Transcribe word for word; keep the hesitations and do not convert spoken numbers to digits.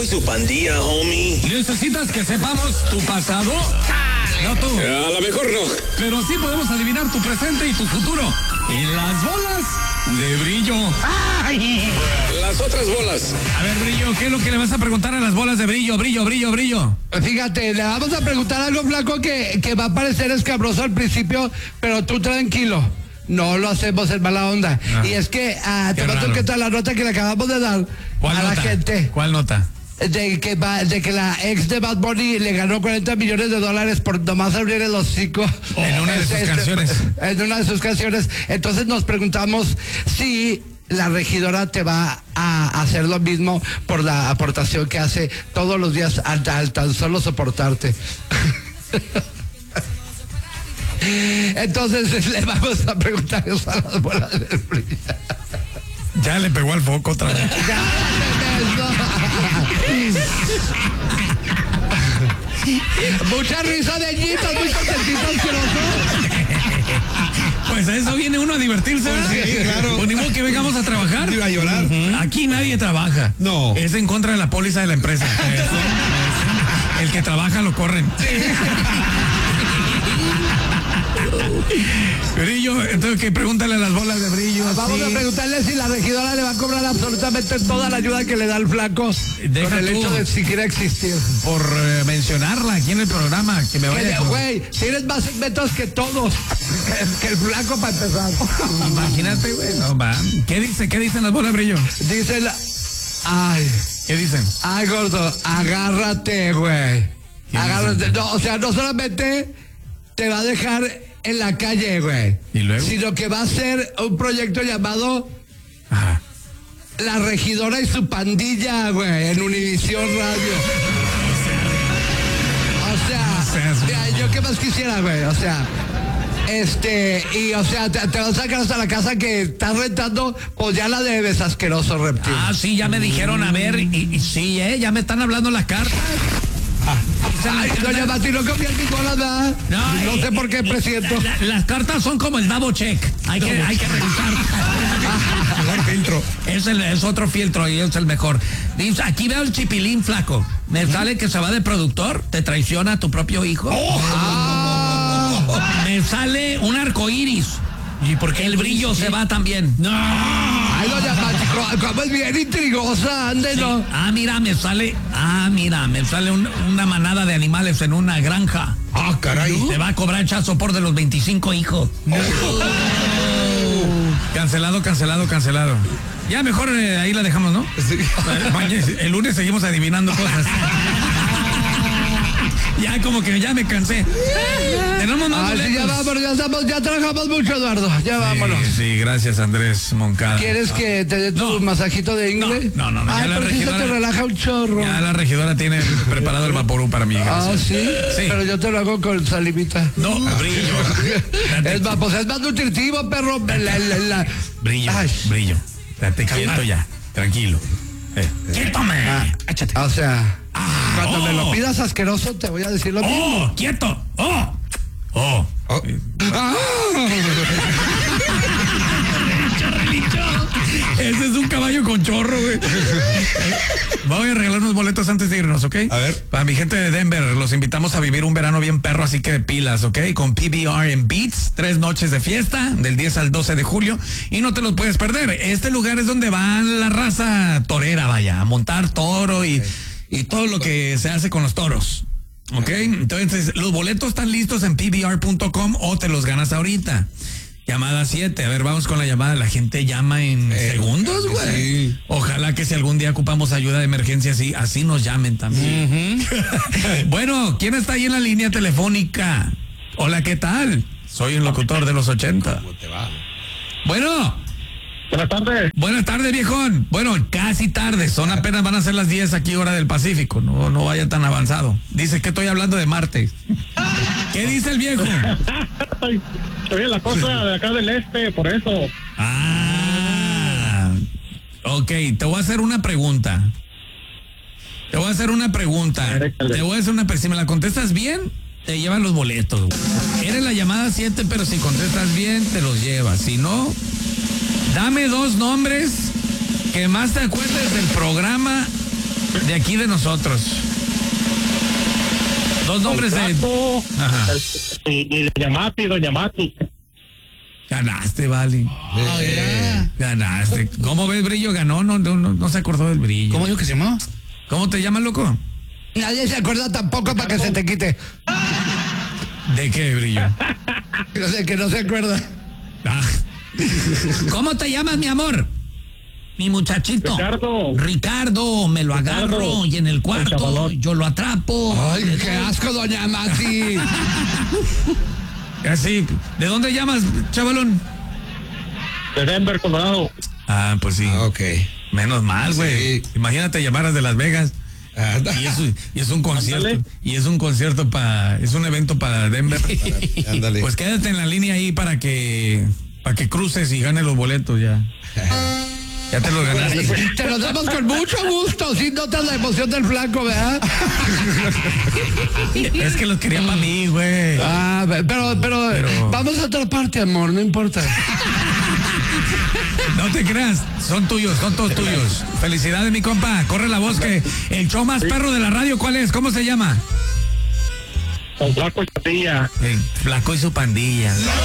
y su pandilla, homie. ¿Necesitas que sepamos tu pasado? No tú. A lo mejor no. Pero sí podemos adivinar tu presente y tu futuro. En las bolas de Brillo. ¡Ay! Las otras bolas. A ver, Brillo, ¿qué es lo que le vas a preguntar a las bolas de Brillo? Brillo, Brillo, Brillo. Fíjate, le vamos a preguntar algo, flaco, que, que va a parecer escabroso al principio, pero tú tranquilo. No lo hacemos en mala onda. Ah, y es que uh, te voy a tocar la nota que le acabamos de dar a nota? la gente. ¿Cuál nota? De que, de que la ex de Bad Bunny le ganó cuarenta millones de dólares por nomás abrir el hocico. Oh, en una de sus este, canciones. En una de sus canciones. Entonces nos preguntamos si la regidora te va a hacer lo mismo por la aportación que hace todos los días al, al tan solo soportarte. Entonces le vamos a preguntar eso a las bolas del Brillo. Ya le pegó al foco otra vez. Ya, mucha risa de ñitos, muy contentitos, pues a eso viene uno a divertirse, ¿verdad? Sí, claro. Pues ni modo que vengamos a trabajar. Iba a llorar. Uh-huh. Aquí nadie trabaja. No. Es en contra de la póliza de la empresa. Eso, eso. El que trabaja lo corren. Sí. Brillo, entonces que pregúntale a las bolas de Brillo. Vamos sí. a preguntarle si la regidora le va a cobrar absolutamente toda la ayuda que le da el flaco. Deja con el tú, hecho de siquiera existir. Por uh, mencionarla aquí en el programa, que me vaya. Güey, tienes más segmentos que todos. Que, que el flaco para empezar. Imagínate, güey. No, va. ¿Qué dice? ¿Qué dicen las bolas de Brillo? Dicen la... Ay. ¿Qué dicen? Ay, gordo, agárrate, güey. Agárrate. No, o sea, no solamente te va a dejar en la calle, güey. ¿Y luego? Sino que va a ser un proyecto llamado Ajá. La Regidora y su Pandilla, güey, en Univisión Radio. O sea, o sea, mira, yo qué más quisiera, güey, o sea, este, y o sea, te, te vas a sacar hasta la casa que estás rentando, pues ya la debes, asqueroso reptil. Ah, sí, ya me dijeron, a ver, y, y sí, eh, ya me están hablando las cartas. Ay, doña Mati, no confías en ninguna, ¿verdad? No, no eh, sé por qué, presidente. La, la, las cartas son como el double check. Hay que, hay que revisar. Mejor filtro. Es, el, es otro filtro y es el mejor. Dice, aquí veo el chipilín, flaco. Me ¿Mm? sale que se va de productor, te traiciona a tu propio hijo. Oh, ah. Me sale un arco iris. ¿Y por qué el Brillo se va también? No. Ay, doña Mati, como es bien intrigosa, ande, sí. ¿No? Ah, mira, me sale, ah, mira, me sale un, una manada de animales en una granja. Ah, caray. Te va a cobrar el sopor de los veinticinco hijos. No. Oh. Cancelado, cancelado, cancelado. Ya mejor eh, ahí la dejamos, ¿no? Sí. El lunes seguimos adivinando cosas. Ya como que ya me cansé. Tenemos más boletos. Ya vámonos, ya estamos, ya trabajamos mucho, Eduardo. Ya vámonos. Sí, sí, gracias, Andrés Moncada. ¿Quieres que te dé tu no. masajito de inglés? No, no, no. no. Ay, ya la regidora te relaja un chorro. Ya la regidora tiene preparado el vaporú para mí. Gracias. Ah, ¿sí? Sí. Pero yo te lo hago con salivita. No, Brillo. Es más, pues es más nutritivo, perro. La, la, la. Brillo, Ay. Brillo. Date quieto ya. Tranquilo. Eh. ¡Quiétome! Ah, échate. O sea, ah, cuando oh. me lo pidas asqueroso, te voy a decir lo oh, mismo. ¡Oh! ¡Quieto! ¡Oh! ¡Oh! oh. Ah. Ese es un caballo con chorro, güey. Voy a regalar unos boletos antes de irnos, ¿ok? A ver. Para mi gente de Denver, los invitamos a vivir un verano bien perro, así que de pilas, ¿ok? Con P B R en Beats, tres noches de fiesta, del diez al doce de julio, y no te los puedes perder. Este lugar es donde va la raza torera, vaya, a montar toro y, okay. y todo lo que se hace con los toros. ¿Ok? Entonces, los boletos están listos en P B R punto com o te los ganas ahorita. Llamada siete, a ver, vamos con la llamada. La gente llama en eh, segundos, güey. Sí. Ojalá que si algún día ocupamos ayuda de emergencia, así, así nos llamen también. Uh-huh. Bueno, ¿quién está ahí en la línea telefónica? Hola, ¿qué tal? Soy un locutor de los ochenta. ¿Cómo te va? Bueno. Buenas tardes. Buenas tardes, viejón. Bueno, casi tarde. Son apenas van a ser las diez aquí, hora del Pacífico. No, no vaya tan avanzado. Dice que estoy hablando de Marte. ¿Qué dice el viejo? Estoy en la costa de acá del este, por eso. Ah. Ok, te voy a hacer una pregunta. Te voy a hacer una pregunta. Te voy a hacer una pregunta. Si me la contestas bien, te llevan los boletos. Eres la llamada siete, pero si contestas bien, te los llevas. Si no, dame dos nombres que más te acuerdes del programa De aquí de nosotros. Dos nombres de... Flaco, Ajá. el- y, y Doña Mati, Doña Mati. Ganaste, Vali. Ah, ya. Ganaste. ¿Cómo ves, Brillo? Ganó, no, no, no, no se acordó del Brillo. ¿Cómo dijo que se llamaba? ¿Cómo te llamas, loco? Nadie se acuerda tampoco para que se te quite. ¿De qué, Brillo? No sé, que no se acuerda. Ah. ¿Cómo te llamas, mi amor? Mi muchachito. Ricardo. Ricardo, me lo agarro Ricardo. y en el El cuarto chavalón. yo lo atrapo. Ay, qué asco, doña Mati. Así, ¿de dónde llamas, chavalón? De Denver, Colorado. Ah, pues sí. Ah, ok. Menos mal, güey. Sí. Imagínate llamaras de Las Vegas. Anda. Y es, y es un concierto. Ándale. Y es un concierto para. Es un evento para Denver. Ándale. Pues quédate en la línea ahí para que. Para que cruces y ganes los boletos ya. Ya te los ganaste. Te lo damos con mucho gusto. Sin notas la emoción del flaco, ¿verdad? Es que los quería para mí, güey. Ah, pero, pero, Pero- vamos a otra parte, amor, no importa. No te creas, son tuyos, son todos tuyos. Felicidades, mi compa. Corre la voz que el show más perro de la radio, ¿cuál es? ¿Cómo se llama? Con Flaco y Patilla. El Flaco y su pandilla.